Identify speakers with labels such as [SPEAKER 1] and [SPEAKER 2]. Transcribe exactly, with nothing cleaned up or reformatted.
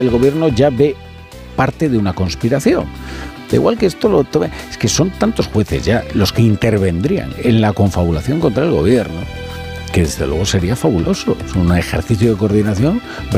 [SPEAKER 1] el gobierno ya ve parte de una conspiración. Da igual que esto lo tome, es que son tantos jueces ya los que intervendrían en la confabulación contra el gobierno, que desde luego sería fabuloso. Es un ejercicio de coordinación